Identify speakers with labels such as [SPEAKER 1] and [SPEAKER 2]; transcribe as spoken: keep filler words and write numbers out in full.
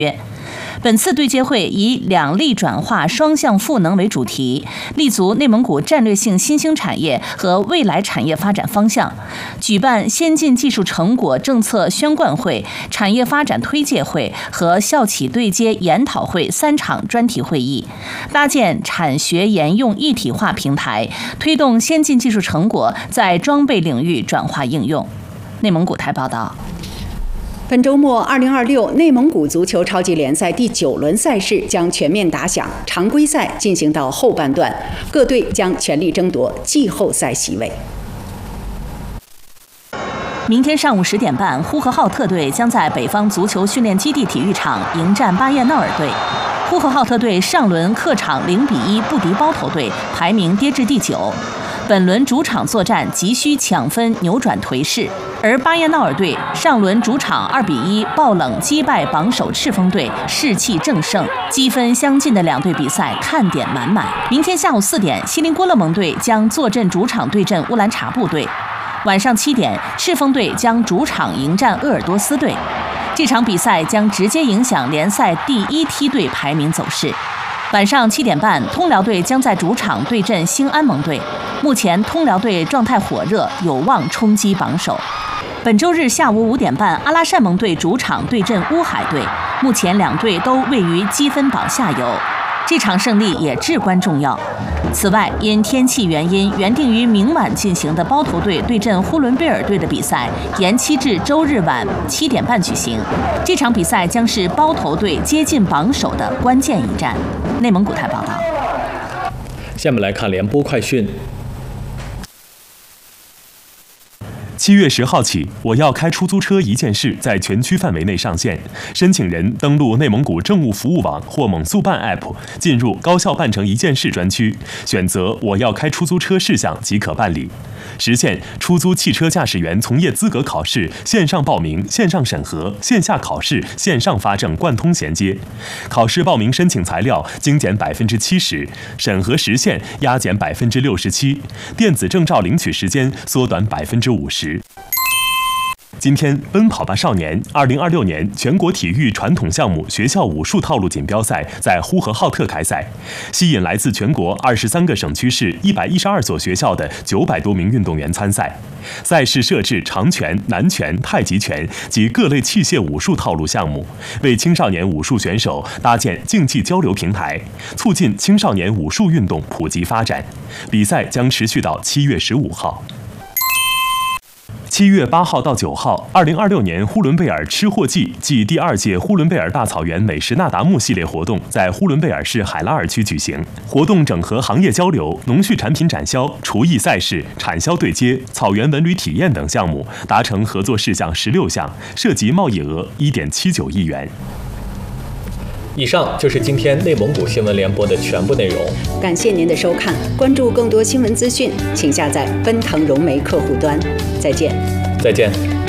[SPEAKER 1] 本次对接会以两力转化、双向赋能为主题，立足内蒙古战略性新兴产业和未来产业发展方向，举办先进技术成果政策宣贯会、产业发展推介会和校企对接研讨会三场专题会议，搭建产学研用一体化平台，推动先进技术成果在装备领域转化应用。内蒙古台报道。
[SPEAKER 2] 本周末，二零二六内蒙古足球超级联赛第九轮赛事将全面打响，常规赛进行到后半段，各队将全力争夺季后赛席位。
[SPEAKER 1] 明天上午十点半，呼和浩特队将在北方足球训练基地体育场迎战巴彦淖尔队。呼和浩特队上轮客场零比一不敌包头队，排名跌至第九。本轮主场作战急需抢分扭转颓势，而巴彦淖尔队上轮主场二比一爆冷击败榜首赤峰队，士气正盛，积分相近的两队比赛看点满满。明天下午四点，锡林郭勒盟队将坐镇主场对阵乌兰察布队。晚上七点，赤峰队将主场迎战鄂尔多斯队。这场比赛将直接影响联赛第一梯队排名走势。晚上七点半，通辽队将在主场对阵兴安盟队。目前通辽队状态火热，有望冲击榜首。本周日下午五点半，阿拉善盟队主场对阵乌海队。目前两队都位于积分榜下游，这场胜利也至关重要。此外，因天气原因，原定于明晚进行的包头队对阵呼伦贝尔队的比赛延期至周日晚七点半举行。这场比赛将是包头队接近榜首的关键一战。内蒙古台报道。
[SPEAKER 3] 下面来看联播快讯。
[SPEAKER 4] 七月十号起，我要开出租车一件事在全区范围内上线。申请人登录内蒙古政务服务网或猛速办 App， 进入高效办成一件事专区，选择我要开出租车事项即可办理。实现出租汽车驾驶员从业资格考试线上报名、线上审核、线下考试、线上发证贯通衔接。考试报名申请材料精简百分之七十，审核时限压减百分之六十七，电子证照领取时间缩短百分之五十。今天，奔跑吧少年二零二六年全国体育传统项目学校武术套路锦标赛在呼和浩特开赛，吸引来自全国二十三个省区市一百一十二所学校的九百多名运动员参赛。赛事设置长拳、南拳、太极拳及各类器械武术套路项目，为青少年武术选手搭建竞技交流平台，促进青少年武术运动普及发展。比赛将持续到七月十五号。七月八号到九号，二零二六年呼伦贝尔吃货季暨第二届呼伦贝尔大草原美食那达慕系列活动在呼伦贝尔市海拉尔区举行。活动整合行业交流、农畜产品展销、厨艺赛事、产销对接、草原文旅体验等项目，达成合作事项十六项，涉及贸易额一点七九亿元。
[SPEAKER 3] 以上就是今天内蒙古新闻联播的全部内容。
[SPEAKER 2] 感谢您的收看，关注更多新闻资讯，请下载奔腾融媒客户端。再见。
[SPEAKER 3] 再见。